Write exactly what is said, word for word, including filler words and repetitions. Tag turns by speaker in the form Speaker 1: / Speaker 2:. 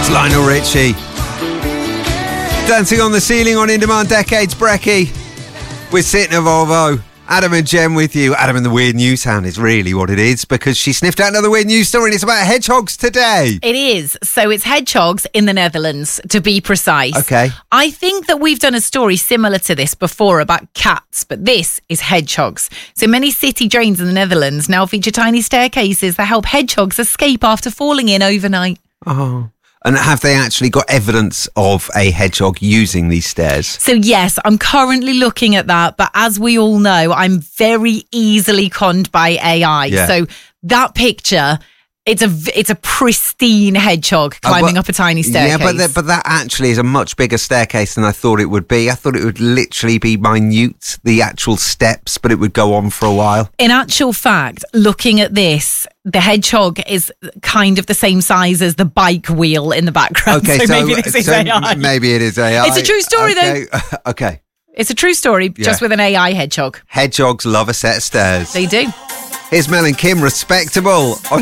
Speaker 1: It's Lionel Richie. Dancing on the Ceiling on In Demand Decades, Brecky. We're sitting at Volvo. Adam and Jem with you. Adam and the Weird News Hound is really what it is, because she sniffed out another weird news story and it's about hedgehogs today.
Speaker 2: It is. So it's hedgehogs in the Netherlands, to be precise.
Speaker 1: Okay.
Speaker 2: I think that we've done a story similar to this before about cats, but this is hedgehogs. So many city drains in the Netherlands now feature tiny staircases that help hedgehogs escape after falling in overnight.
Speaker 1: Oh. And have they actually got evidence of a hedgehog using these stairs?
Speaker 2: So yes, I'm currently looking at that, but as we all know, I'm very easily conned by A I.
Speaker 1: Yeah.
Speaker 2: So that picture, it's a it's a pristine hedgehog climbing
Speaker 1: Uh, well,
Speaker 2: up a tiny staircase.
Speaker 1: Yeah, but that, but that actually is a much bigger staircase than I thought it would be. I thought it would literally be minute, the actual steps, but it would go on for a while.
Speaker 2: In actual fact, looking at this, the hedgehog is kind of the same size as the bike wheel in the background.
Speaker 1: Okay,
Speaker 2: so,
Speaker 1: so,
Speaker 2: maybe this is
Speaker 1: so
Speaker 2: A I.
Speaker 1: maybe it is A I.
Speaker 2: It's a true story,
Speaker 1: okay. though. Okay.
Speaker 2: It's a true story,
Speaker 1: Yeah.
Speaker 2: just with an A I hedgehog.
Speaker 1: Hedgehogs love a set of stairs.
Speaker 2: They do.
Speaker 1: Here's Mel and Kim, Respectable.